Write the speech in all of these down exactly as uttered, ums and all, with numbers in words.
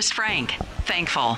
Here's Frank. Thankful.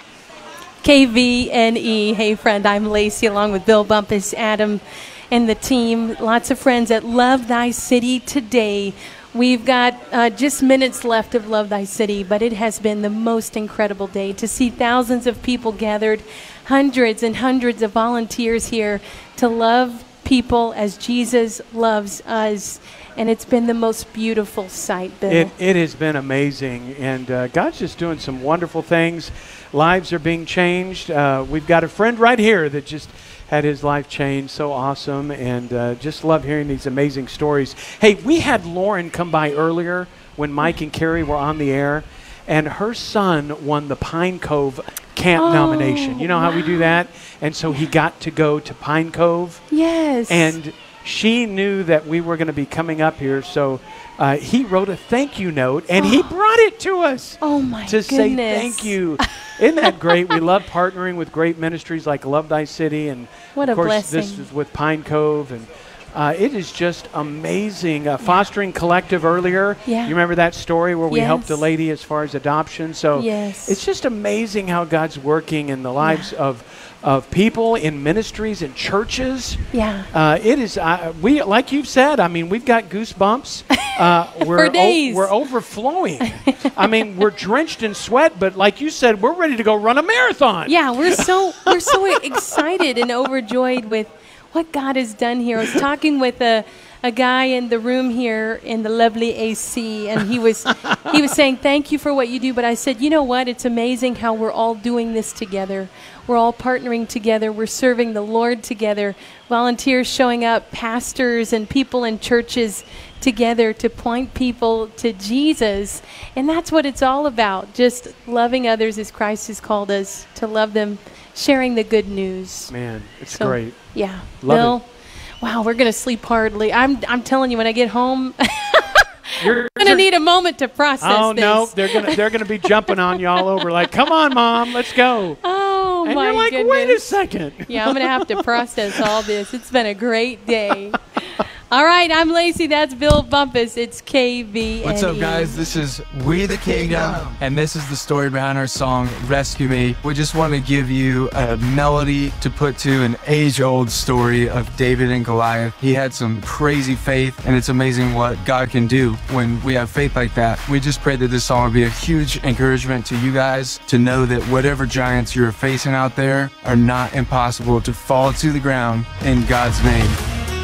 K V N E. Hey, friend, I'm Lacey along with Bill Bumpus, Adam, and the team. Lots of friends at Love Thy City today. We've got uh, just minutes left of Love Thy City, but it has been the most incredible day to see thousands of people gathered, hundreds and hundreds of volunteers here to love people as Jesus loves us. And it's been the most beautiful sight, Bill. It, it has been amazing, and uh, God's just doing some wonderful things. Lives are being changed. Uh, we've got a friend right here that just had his life changed. So awesome, and uh, just love hearing these amazing stories. Hey, we had Lauren come by earlier when Mike and Carrie were on the air, and her son won the Pine Cove Camp oh, nomination. You know wow. how we do that? And so he got to go to Pine Cove. Yes. And she knew that we were going to be coming up here, so uh, he wrote a thank you note, and oh. he brought it to us oh my to goodness. say thank you. Isn't that great? We love partnering with great ministries like Love Thy City, and what of a course blessing. This is with Pine Cove, and uh, it is just amazing. Uh, Fostering Collective earlier, yeah. you remember that story where we yes. helped a lady as far as adoption? So yes. it's just amazing how God's working in the lives yeah. of of people in ministries and churches. Yeah. Uh, it is, uh, we like you've said, I mean, we've got goosebumps. Uh, we're For days. O- we're overflowing. I mean, we're drenched in sweat, but like you said, we're ready to go run a marathon. Yeah, we're so we're so excited and overjoyed with what God has done here. I was talking with a a guy in the room here in the lovely A C, and he was he was saying thank you for what you do, but I said, you know what, it's amazing how we're all doing this together. We're all partnering together. We're serving the Lord together. Volunteers showing up, pastors and people in churches together to point people to Jesus. And that's what it's all about, just loving others as Christ has called us to love them, sharing the good news. Man, it's so, great. Yeah. Love Bill, it. Wow, we're going to sleep hardly. I'm I'm telling you, when I get home, You're I'm going to need a moment to process oh, this. no, they're going to they're gonna be jumping on you all over like, come on, Mom, let's go. Oh, and my you're like, goodness. wait a second. Yeah, I'm going to have to process all this. It's been a great day. All right, I'm Lacey. That's Bill Bumpus. It's K V N E. What's up, guys? This is We the Kingdom, and this is the story behind our song, Rescue Me. We just want to give you a melody to put to an age-old story of David and Goliath. He had some crazy faith, and it's amazing what God can do when we have faith like that. We just pray that this song will be a huge encouragement to you guys to know that whatever giants you're facing out there are not impossible to fall to the ground in God's name.